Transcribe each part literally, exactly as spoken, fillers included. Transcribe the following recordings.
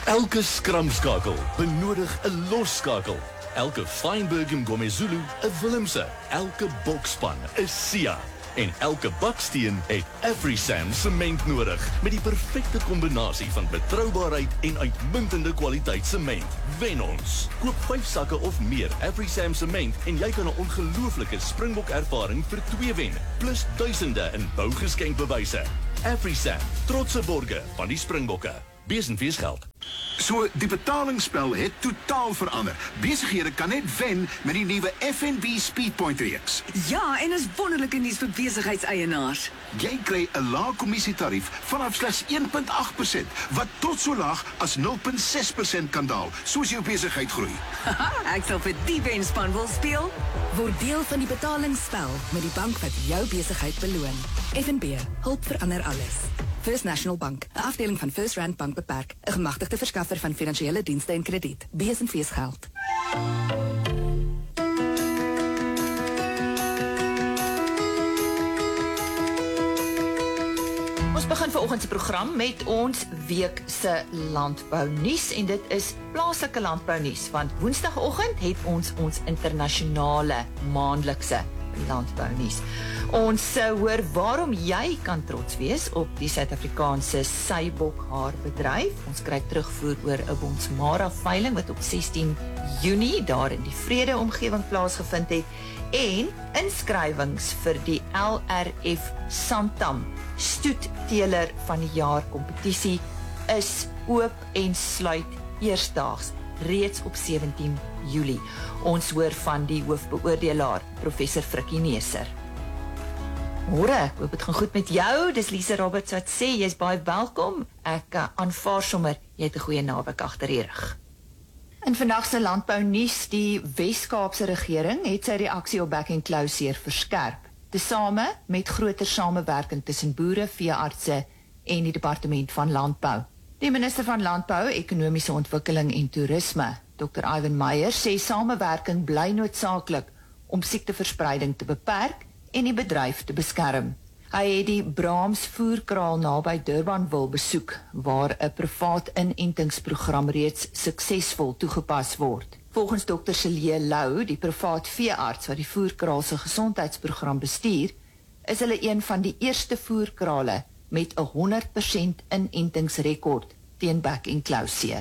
Elke skramskakel benodig 'n losskakel. Elke Feinberg en Gomezulu 'n Willemse. Elke bokspan 'n Sia. En elke baksteen het AfriSam sement nodig met die perfekte kombinasie van betroubaarheid en uitmuntende kwaliteit sement. Wen ons. Koop vyf sakke of meer AfriSam sement en jy kan 'n ongelooflike Springbok ervaring vir twee wen, plus duisende in bougeskenkbewyse. AfriSam, trotse borge van die Springbokke. Bees en feesgeld. So, die betalingsspel het totaal verander. Besighede kan net wen met die nuwe F N B Speedpoint reeks. Ja, en is wonderlike nuus vir besigheidseienaars. Jy kry 'n lae kommissietarief vanaf slegs een komma agt persent, wat tot so laag as nul komma ses persent kan daal, soos jou besigheid groei. Ek sal vir die wenspan wil speel. Word deel van die betalingsspel met die bank wat jou besigheid beloon. F N B, hulp verander alles. First National Bank, 'n afdeling van First Rand Bank beperk, 'n gemagtigde verskaffer van finansiële dienste en krediet. Bees en feesgeld. Ons begin vanoggend se program met ons week se landbounuus en dit is plaaslike landbounuus, want woensdagoggend het ons ons internasionale maandelikse landbounuus. Ons uh, hoor waarom jy kan trots wees op die Suid-Afrikaanse seibokhaarbedryf. Ons kry terugvoer oor 'n Bonsmara veiling wat op sestien Junie daar in die Vrede omgewing plaasgevind het en inskrywings vir die L R F Santam stoetteler van die jaar kompetisie is oop en sluit eersdaags reeds op sewentien Julie. Ons hoor van die hoofbeoordelaar, professor Frikkie Neser. Môre, hoop dit gaan goed met jou. Dis Lise Roberts wat sê jy's baie welkom. Ek uh, aanvaar sommer jy het 'n goeie naweek agter die rug. In vandag se landbounuus, die Wes-Kaapse regering het sy reaksie op Back and Close verskerp, tesame met groter samewerking tussen boere, veeartse en die departement van landbou. Die minister van Landbou, Ekonomiese Ontwikkeling en Toerisme, dokter Ivan Meyer, sê samewerking bly noodsaaklik om siekteverspreiding te beperk en die bedryf te beskerm. Hy het die Brahms voerkraal naby Durbanville besoek, waar 'n privaat inentingsprogram reeds suksesvol toegepas word. Volgens dokter Celie Lou, die privaat veearts wat die voerkraal se gesondheidsprogram bestuur, is hulle een van die eerste voerkrale met 'n honderd persent inentingsrekord teen Back and Close.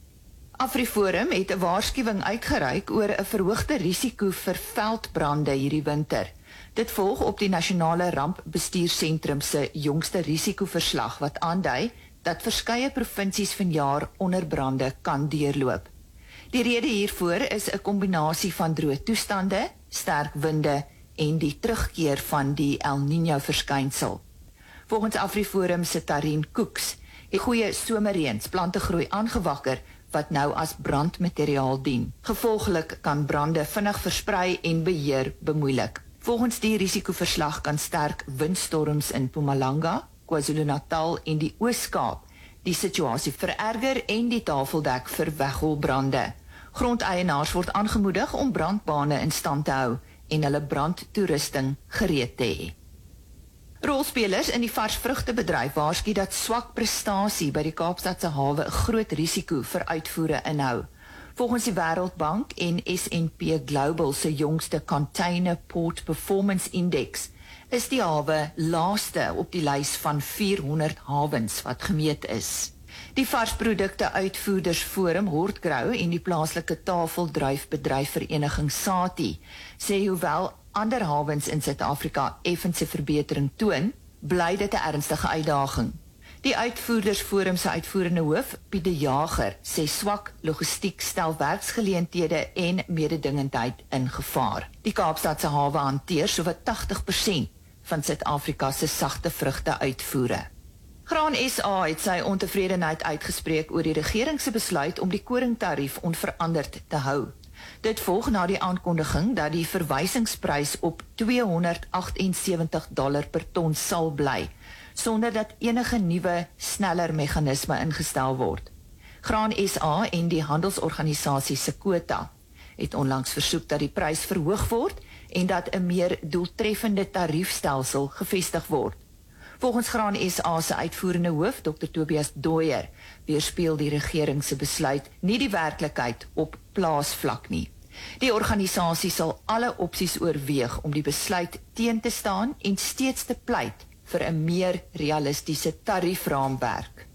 AfriForum het 'n waarskuwing uitgereik oor 'n verhoogde risiko vir veldbrande hierdie winter. Dit volg op die Nasionale Rampbestuursentrum se jongste risikoverslag wat aandui dat verskeie provinsies vanjaar onder brande kan deurloop. Die rede hiervoor is 'n kombinasie van droë toestande, sterk winde en die terugkeer van die El Niño verskynsel. Volgens AfriForum se Tarien Koeks het goeie somerreëns plante groei aangewakker wat nou as brandmateriaal dien. Gevolglik kan brande vinnig versprei en beheer bemoeilik. Volgens die risikoverslag kan sterk windstorms in Mpumalanga, KwaZulu-Natal en die Oos-Kaap die situasie vererger en die tafeldek vir wegholbrande. Grondeienaars word aangemoedig om brandbane in stand te hou en hulle brandtoerusting gereed te hê. Rolspelers in die varsvrugtebedryf waarsku dat swak prestasie by die Kaapstadse hawe 'n groot risiko vir uitvoere inhou. Volgens die Wêreldbank en S en P Global se jongste Container Port Performance Index is die hawe laaste op die lys van vierhonderd hawens wat gemeet is. Die varsprodukte uitvoerdersforum Hortgrow en die plaaslike tafeldruifbedryfvereniging SATI sê hoewel ander hawens in Suid-Afrika effense verbetering toon, bly dit 'n ernstige uitdaging. Die uitvoerdersforum se uitvoerende hoof, Piet de Jager, sê swak logistiek stel werksgeleenthede en mededingendheid in gevaar. Die Kaapstadse hawe hanteer sowat tagtig persent van Suid-Afrika se sagte vrugte uitvoere. Graan S A het sy ontevredenheid uitgespreek oor die regering se besluit om die koringtarief onveranderd te hou. Dit volg na die aankondiging dat die verwysingsprys op tweehonderdagtensewentig dollar per ton sal bly, sonder dat enige nuwe, sneller meganisme ingestel word. Graan S A en die handelsorganisasie Sekota het onlangs versoek dat die prys verhoog word en dat 'n meer doeltreffende tariefstelsel gevestig word. Volgens Graan S A se uitvoerende hoof, dokter Tobias Dooyer, weerspieël die regering se besluit nie die werklikheid op plaasvlak nie. Die organisasie sal alle opsies oorweeg om die besluit teen te staan en steeds te pleit vir 'n meer realistiese tariefraamwerk.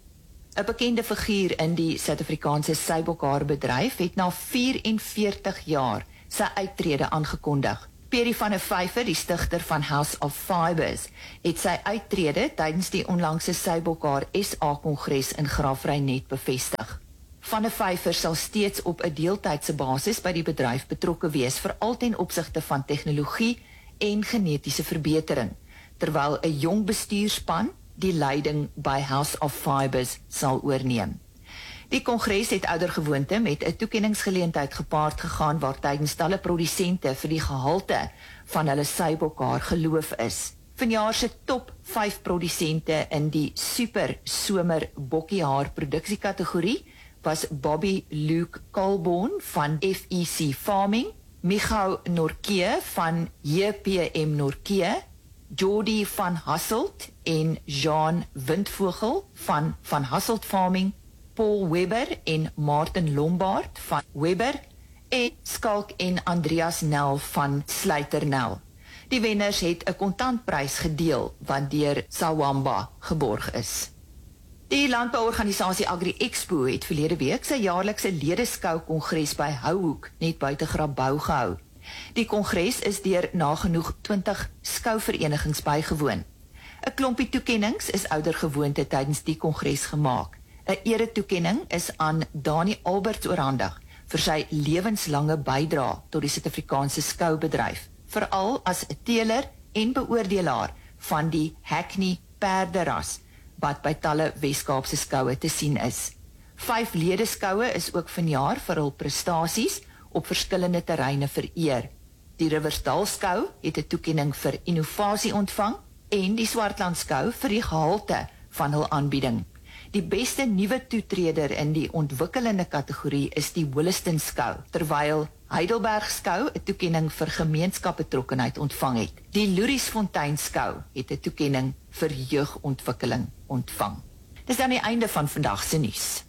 'n Bekende figuur in die Suid-Afrikaanse seilbokhaarbedryf het na vyf en veertig jaar sy uittrede aangekondig. Perry van der Vyver, die stigter van House of Fibers, het sy uittrede tydens die onlangse Seilbokhaar S A-kongres in Graafrenet bevestig. Van der Vyver sal steeds op 'n deeltydse basis by die bedryf betrokke wees, veral ten opsigte van tegnologie en genetiese verbetering, terwyl 'n jong bestuurspan die leiding by House of Fibers sal oorneem. Die kongres het oudergewoonte met 'n toekenningsgeleentheid gepaard gegaan waar tydens talle produsente vir die gehalte van hulle seilbokhaar geloof is. Vanjaar se top vyf produsente in die super somer bokkiehaar produksiekategorie was Bobby Luke Colborn van F E C Farming, Michał Norkie van J P M Norkie, Jordi van Hasselt en Jean Windvogel van Van Hasselt Farming, Paul Webber en Martin Lombard van Webber en Skalk en Andreas Nel van Sluiter Nel. Die wenners het 'n kontantprys gedeel wat deur Sawamba geborg is. Die landbouorganisasie Agri Expo het verlede week sy jaarlikse ledeskou-kongres by Houhoek net buite Grabouw gehou. Die kongres is deur nagenoeg twintig skouverenigings bygewoon. 'n Klompie toekennings is oudergewoonte tydens die kongres gemaak. 'n Ere-toekenning is aan Dani Alberts oorhandig vir sy lewenslange bydrae tot die Suid-Afrikaanse skoubedryf, veral as 'n teeler en beoordelaar van die Hackney perderas wat by talle Weskaapse skoue te sien is. Vyf ledeskoue is ook vanjaar vir hul prestasies op verskillende terreine vereer. Die Riversdal skou het 'n toekenning vir innovasie ontvang en die Swartland skou vir die gehalte van hul aanbieding. Die beste nuwe toetreder in die ontwikkelende kategorie is die Williston skou, terwyl Heidelberg skou 'n toekenning vir gemeenskapbetrokkenheid ontvang het. Die Louriesfontein skou het 'n toekenning vir jeugontwikkeling ontvang. Dis dan die einde van vandag se nuus.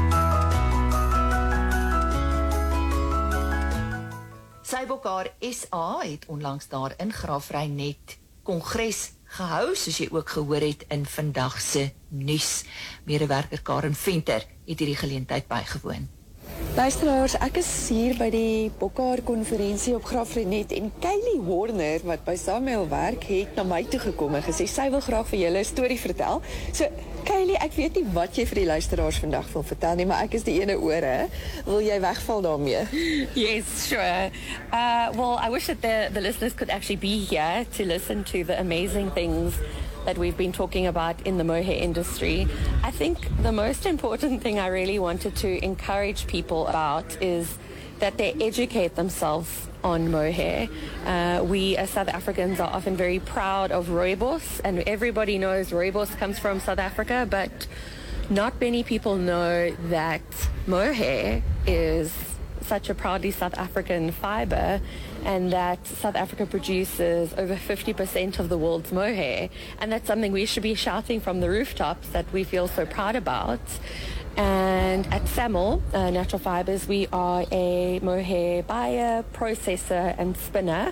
Seilbokhaar S A het onlangs daar in Graafrenet kongres gehou, soos jy ook gehoor het in vandag se nuus. Medewerker Karen Venter het hierdie geleentheid bygewoon. Luisteraars, ek is hier by die Bokhaar konferensie op Graafrenet en Kylie Horner, wat by Samuel werk, het na my toe gekom en gesê sy wil graag vir julle 'n storie vertel. So, Kylie, ek weet nie wat jy vir die luisteraars vandag wil vertel nie, maar ek is die ene ore. Wil jy wegval daarmee? Yes, sure. Uh, well, I wish that the, the listeners could actually be here to listen to the amazing things that we've been talking about in the mohair industry. I think the most important thing I really wanted to encourage people about is that they educate themselves on mohair. Uh, we as South Africans are often very proud of rooibos, and everybody knows rooibos comes from South Africa, but not many people know that mohair is such a proudly South African fiber, and that South Africa produces over fifty percent of the world's mohair, and that's something we should be shouting from the rooftops that we feel so proud about. And at SAML uh, Natural Fibers, we are a mohair buyer, processor and spinner.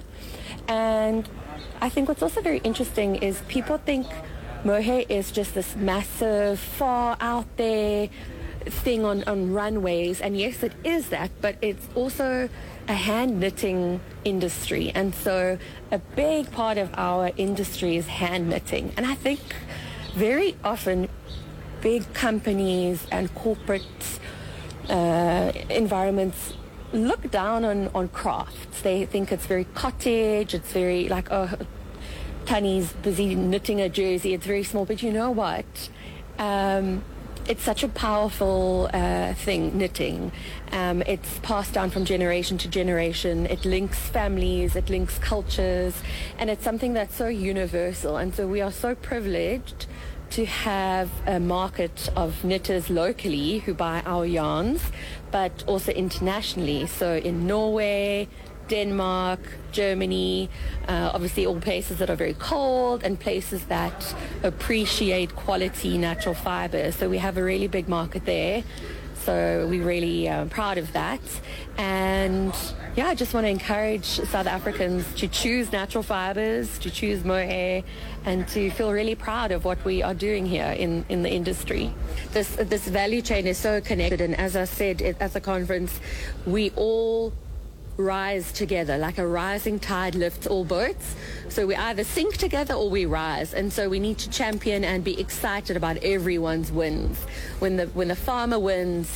And I think what's also very interesting is people think mohair is just this massive, far out there thing on, on runways, and yes, it is that, but it's also a hand knitting industry, and so a big part of our industry is hand knitting. And I think very often big companies and corporate uh, environments look down on, on crafts. They think it's very cottage, it's very like, oh, Tanny's busy knitting a jersey, it's very small, but you know what? Um, It's such a powerful uh, thing, knitting. Um, it's passed down from generation to generation. It links families, it links cultures, and it's something that's so universal. And so we are so privileged to have a market of knitters locally who buy our yarns, but also internationally. So in Norway, Denmark, Germany, uh, obviously all places that are very cold and places that appreciate quality natural fibers. So we have a really big market there. So we're really uh, proud of that. And yeah, I just want to encourage South Africans to choose natural fibers, to choose mohair, and to feel really proud of what we are doing here in, in the industry. This, this value chain is so connected, and as I said at the conference, we all rise together, like a rising tide lifts all boats. So we either sink together or we rise, and so we need to champion and be excited about everyone's wins. When the when the farmer wins,